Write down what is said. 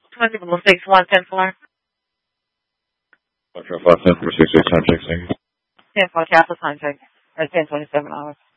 661 10 floor. Control 510 for 66 time check, thank you. 10 for capital time check. Or 10:27 hours.